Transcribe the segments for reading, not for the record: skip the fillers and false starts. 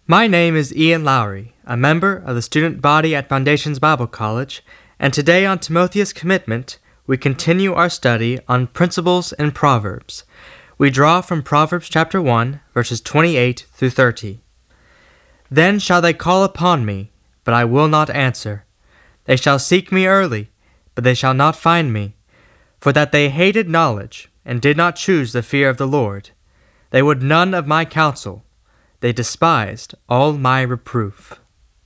My name is Ian Lowry, a member of the student body at Foundations Bible College, and today on Timotheus Commitment, we continue our study on principles in Proverbs. We draw from Proverbs chapter 1, verses 28 through 30. Then shall they call upon me, but I will not answer. They shall seek me early, but they shall not find me. For that they hated knowledge, and did not choose the fear of the Lord. They would none of my counsel. They despised all my reproof.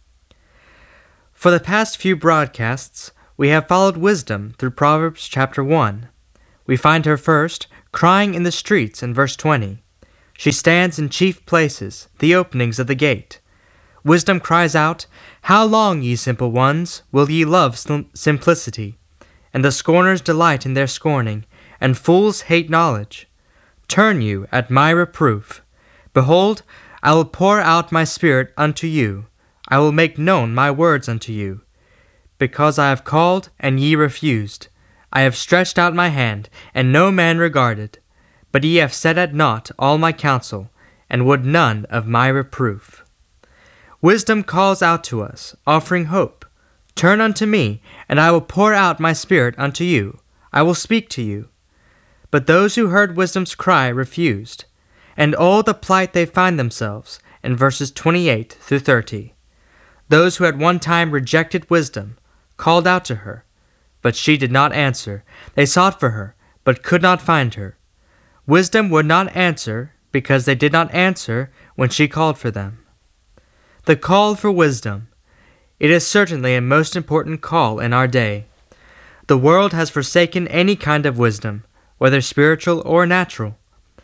For the past few broadcasts, we have followed wisdom through Proverbs chapter 1. We find her first crying in the streets in verse 20. She stands in chief places, the openings of the gate. Wisdom cries out, "How long, ye simple ones, will ye love simplicity? And the scorners delight in their scorning, and fools hate knowledge. Turn you at my reproof. Behold, I will pour out my spirit unto you. I will make known my words unto you. Because I have called, and ye refused. I have stretched out my hand, and no man regarded. But ye have set at naught all my counsel, and would none of my reproof." Wisdom calls out to us, offering hope. "Turn unto me, and I will pour out my spirit unto you. I will speak to you." But those who heard wisdom's cry refused. And all the plight they find themselves in verses 28 through 30. Those who at one time rejected wisdom called out to her, but she did not answer. They sought for her, but could not find her. Wisdom would not answer because they did not answer when she called for them. The call for wisdom. It is certainly a most important call in our day. The world has forsaken any kind of wisdom, whether spiritual or natural.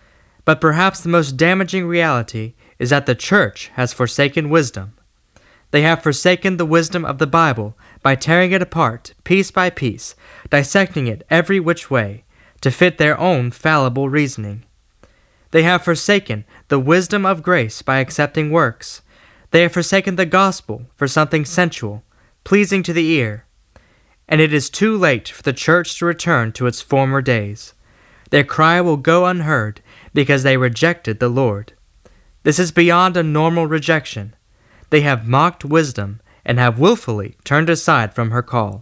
But perhaps the most damaging reality is that the church has forsaken wisdom. They have forsaken the wisdom of the Bible by tearing it apart, piece by piece, dissecting it every which way, to fit their own fallible reasoning. They have forsaken the wisdom of grace by accepting works. They have forsaken the gospel for something sensual, pleasing to the ear. And it is too late for the church to return to its former days. Their cry will go unheard because they rejected the Lord. This is beyond a normal rejection. They have mocked wisdom and have willfully turned aside from her call.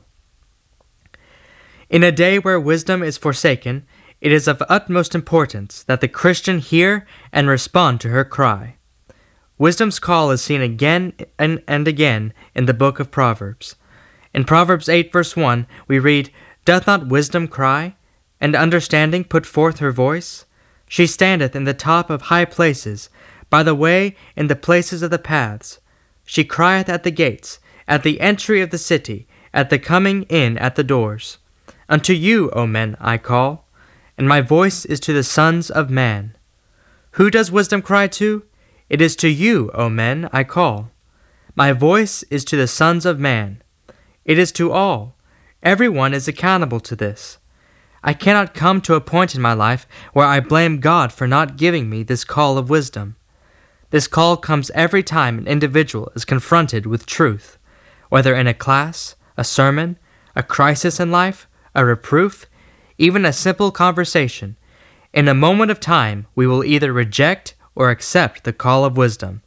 In a day where wisdom is forsaken, it is of utmost importance that the Christian hear and respond to her cry. Wisdom's call is seen again and again in the book of Proverbs. In Proverbs 8 verse 1, we read, "Doth not wisdom cry, and understanding put forth her voice? She standeth in the top of high places, by the way in the places of the paths. She crieth at the gates, at the entry of the city, at the coming in at the doors. Unto you, O men, I call, and my voice is to the sons of man." Who does wisdom cry to? It is to you, O men, I call. My voice is to the sons of man. It is to all. Everyone is accountable to this. I cannot come to a point in my life where I blame God for not giving me this call of wisdom. This call comes every time an individual is confronted with truth, whether in a class, a sermon, a crisis in life, a reproof, even a simple conversation. In a moment of time, we will either reject or accept the call of wisdom.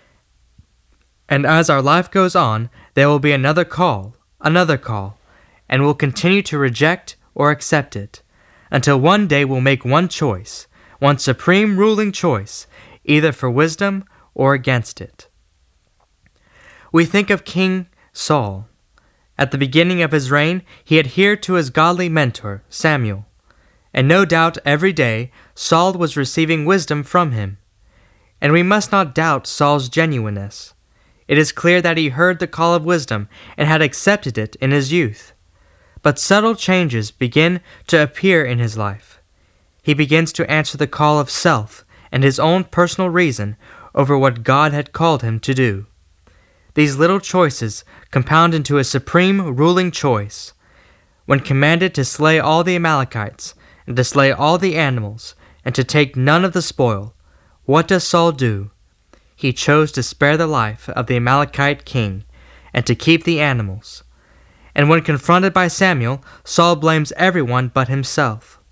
And as our life goes on, there will be another call, and we'll continue to reject or accept it, until one day we'll make one choice, one supreme ruling choice, either for wisdom or against it. We think of King Saul. At the beginning of his reign, he adhered to his godly mentor, Samuel, and no doubt every day Saul was receiving wisdom from him. And we must not doubt Saul's genuineness. It is clear that he heard the call of wisdom and had accepted it in his youth. But subtle changes begin to appear in his life. He begins to answer the call of self and his own personal reason over what God had called him to do. These little choices compound into a supreme ruling choice. When commanded to slay all the Amalekites and to slay all the animals and to take none of the spoil, what does Saul do? He chose to spare the life of the Amalekite king and to keep the animals. And when confronted by Samuel, Saul blames everyone but himself.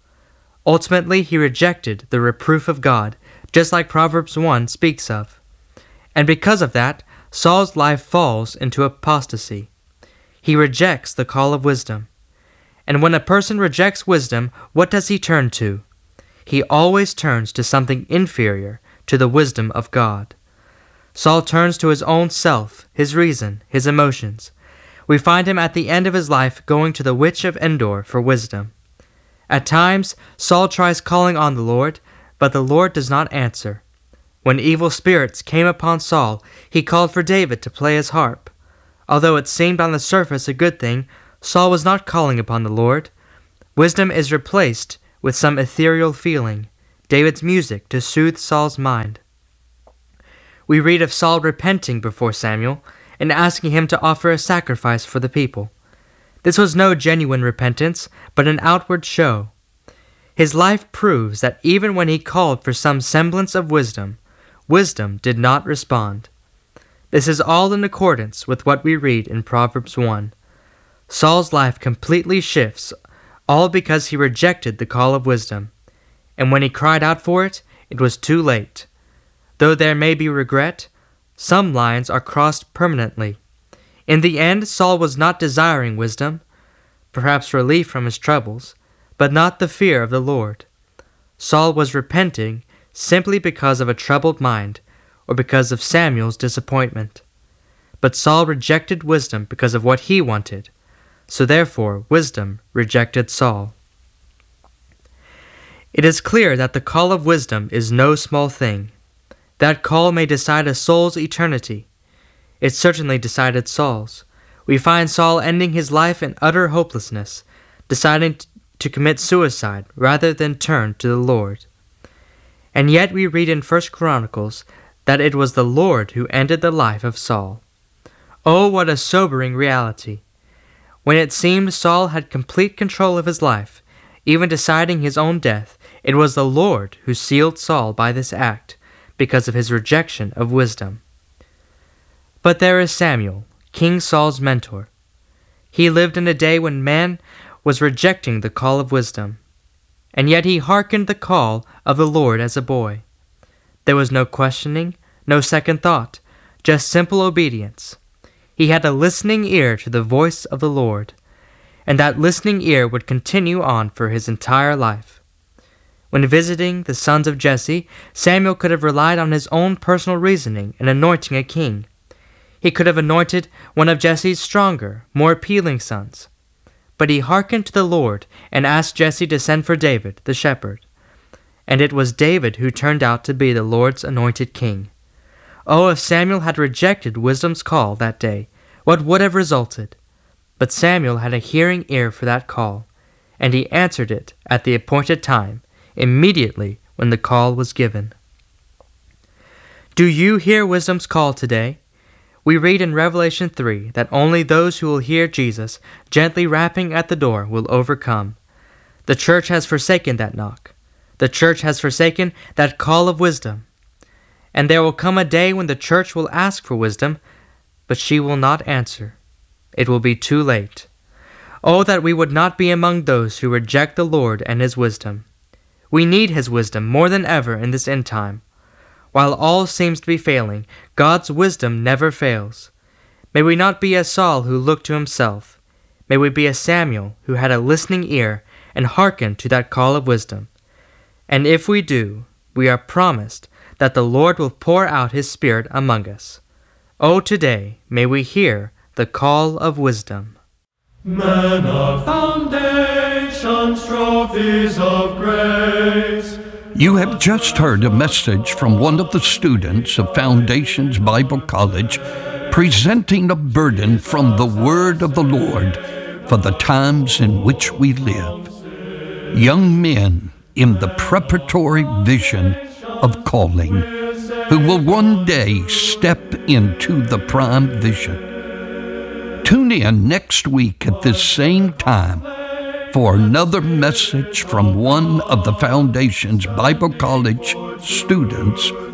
Ultimately, he rejected the reproof of God, just like Proverbs 1 speaks of. And because of that, Saul's life falls into apostasy. He rejects the call of wisdom. And when a person rejects wisdom, what does he turn to? He always turns to something inferior to the wisdom of God. Saul turns to his own self, his reason, his emotions. We find him at the end of his life going to the witch of Endor for wisdom. At times, Saul tries calling on the Lord, but the Lord does not answer. When evil spirits came upon Saul, he called for David to play his harp. Although it seemed on the surface a good thing, Saul was not calling upon the Lord. Wisdom is replaced with some ethereal feeling, David's music to soothe Saul's mind. We read of Saul repenting before Samuel and asking him to offer a sacrifice for the people. This was no genuine repentance, but an outward show. His life proves that even when he called for some semblance of wisdom, wisdom did not respond. This is all in accordance with what we read in Proverbs 1. Saul's life completely shifts, all because he rejected the call of wisdom. And when he cried out for it, it was too late. Though there may be regret, some lines are crossed permanently. In the end, Saul was not desiring wisdom, perhaps relief from his troubles, but not the fear of the Lord. Saul was repenting simply because of a troubled mind, or because of Samuel's disappointment. But Saul rejected wisdom because of what he wanted, so therefore wisdom rejected Saul. It is clear that the call of wisdom is no small thing. That call may decide a soul's eternity. It certainly decided Saul's. We find Saul ending his life in utter hopelessness, deciding to commit suicide rather than turn to the Lord. And yet we read in 1 Chronicles that it was the Lord who ended the life of Saul. Oh, what a sobering reality! When it seemed Saul had complete control of his life, even deciding his own death, it was the Lord who sealed Saul by this act, because of his rejection of wisdom. But there is Samuel, King Saul's mentor. He lived in a day when man was rejecting the call of wisdom, and yet he hearkened the call of the Lord as a boy. There was no questioning, no second thought, just simple obedience. He had a listening ear to the voice of the Lord, and that listening ear would continue on for his entire life. When visiting the sons of Jesse, Samuel could have relied on his own personal reasoning in anointing a king. He could have anointed one of Jesse's stronger, more appealing sons. But he hearkened to the Lord and asked Jesse to send for David, the shepherd. And it was David who turned out to be the Lord's anointed king. Oh, if Samuel had rejected wisdom's call that day, what would have resulted? But Samuel had a hearing ear for that call, and he answered it at the appointed time, immediately when the call was given. Do you hear wisdom's call today? We read in Revelation 3 that only those who will hear Jesus gently rapping at the door will overcome. The church has forsaken that knock. The church has forsaken that call of wisdom. And there will come a day when the church will ask for wisdom, but she will not answer. It will be too late. Oh, that we would not be among those who reject the Lord and His wisdom. We need His wisdom more than ever in this end time. While all seems to be failing, God's wisdom never fails. May we not be a Saul who looked to himself. May we be a Samuel who had a listening ear and hearkened to that call of wisdom. And if we do, we are promised that the Lord will pour out His Spirit among us. Oh, today may we hear the call of wisdom. Men of foundations, trophies of grace. You have just heard a message from one of the students of Foundations Bible College presenting a burden from the Word of the Lord for the times in which we live. Young men in the preparatory vision of calling who will one day step into the prime vision. Tune in next week at this same time for another message from one of the Foundations Bible College students